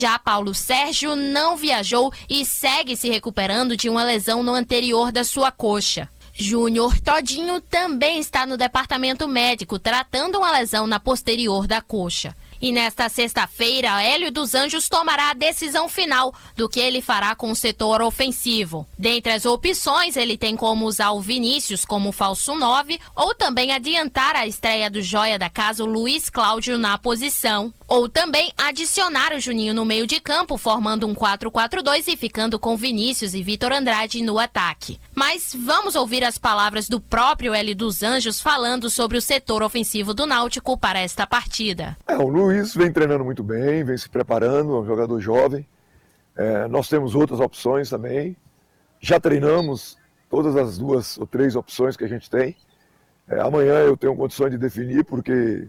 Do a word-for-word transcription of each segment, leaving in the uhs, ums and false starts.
Já Paulo Sérgio não viajou e segue se recuperando de uma lesão no anterior da sua coxa. Júnior Todinho também está no departamento médico tratando uma lesão na posterior da coxa. E nesta sexta-feira, Hélio dos Anjos tomará a decisão final do que ele fará com o setor ofensivo. Dentre as opções, ele tem como usar o Vinícius como falso nove ou também adiantar a estreia do joia da casa, o Luiz Cláudio, na posição. Ou também adicionar o Juninho no meio de campo, formando um quatro quatro dois e ficando com Vinícius e Vitor Andrade no ataque. Mas vamos ouvir as palavras do próprio Hélio dos Anjos falando sobre o setor ofensivo do Náutico para esta partida. É, o Luiz vem treinando muito bem, vem se preparando, é um jogador jovem. É, nós temos outras opções também. Já treinamos todas as duas ou três opções que a gente tem. É, amanhã eu tenho condições de definir, porque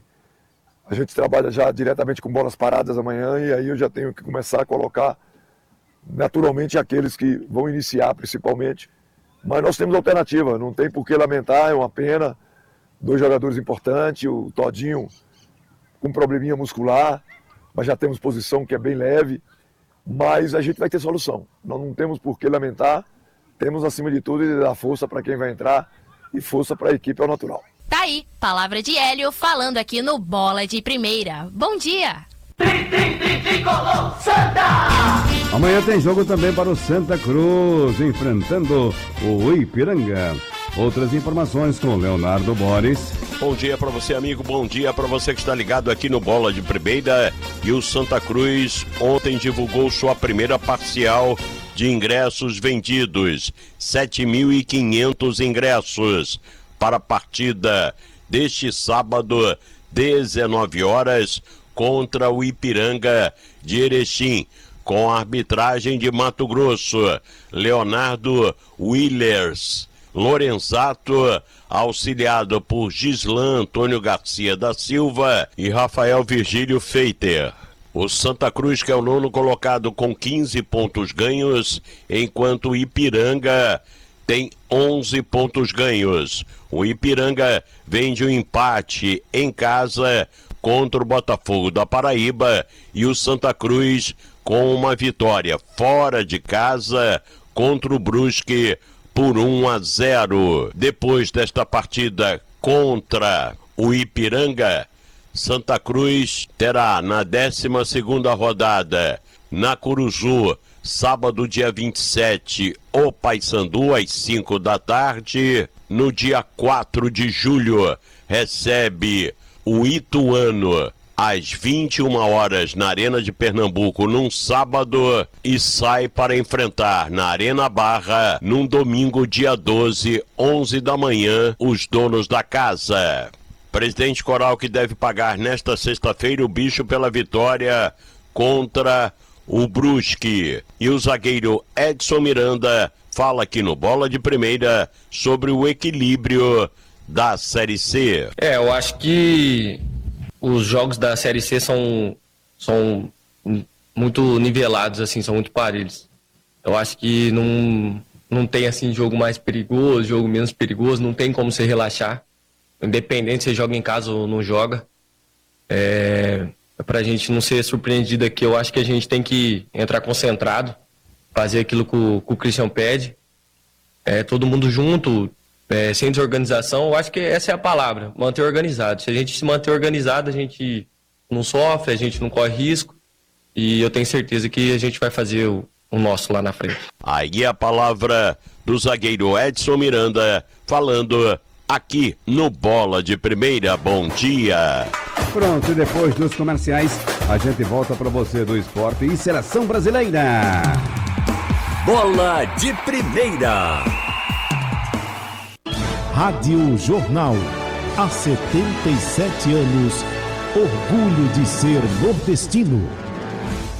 a gente trabalha já diretamente com bolas paradas amanhã, e aí eu já tenho que começar a colocar naturalmente aqueles que vão iniciar principalmente. Mas nós temos alternativa, não tem por que lamentar, é uma pena. Dois jogadores importantes, o Todinho com um probleminha muscular, mas já temos posição que é bem leve, mas a gente vai ter solução. Nós não temos por que lamentar, temos acima de tudo de dar força para quem vai entrar e força para a equipe ao natural. Tá aí, palavra de Hélio falando aqui no Bola de Primeira. Bom dia! Tri, tri, tri, tricolor, Santa! Amanhã tem jogo também para o Santa Cruz, enfrentando o Ipiranga. Outras informações com Leonardo Boris. Bom dia para você, amigo. Bom dia para você que está ligado aqui no Bola de Primeira. E o Santa Cruz ontem divulgou sua primeira parcial de ingressos vendidos. sete mil e quinhentos ingressos para a partida deste sábado, dezenove horas, contra o Ipiranga de Erechim, com a arbitragem de Mato Grosso, Leonardo Willers. Lorenzato, auxiliado por Gislan Antônio Garcia da Silva e Rafael Virgílio Feiter. O Santa Cruz, que é o nono colocado com quinze pontos ganhos, enquanto o Ipiranga tem onze pontos ganhos. O Ipiranga vem de um empate em casa contra o Botafogo da Paraíba e o Santa Cruz com uma vitória fora de casa contra o Brusque por um a zero. Depois desta partida contra o Ipiranga, Santa Cruz terá na décima segunda rodada, na Curuzu, sábado dia vinte e sete, o Paysandu às cinco da tarde. No dia quatro de julho, recebe o Ituano às vinte e uma horas na Arena de Pernambuco num sábado e sai para enfrentar na Arena Barra num domingo dia doze, onze da manhã, os donos da casa. Presidente Coral que deve pagar nesta sexta-feira o bicho pela vitória contra o Brusque. E o zagueiro Edson Miranda fala aqui no Bola de Primeira sobre o equilíbrio da Série C. É, eu acho que os jogos da Série C são, são muito nivelados, assim, são muito parelhos. Eu acho que não, não tem, assim, jogo mais perigoso, jogo menos perigoso, não tem como você relaxar. Independente se você joga em casa ou não joga. É, pra gente não ser surpreendido aqui, eu acho que a gente tem que entrar concentrado, fazer aquilo que o, que o Christian pede. É, todo mundo junto, É, sem desorganização, eu acho que essa é a palavra, manter organizado. Se a gente se manter organizado, a gente não sofre, a gente não corre risco, e eu tenho certeza que a gente vai fazer o, o nosso lá na frente. Aí a palavra do zagueiro Edson Miranda, falando aqui no Bola de Primeira. Bom dia! Pronto, e depois dos comerciais, a gente volta para você do esporte e seleção brasileira. Bola de Primeira. Rádio Jornal. Há setenta e sete anos, orgulho de ser nordestino.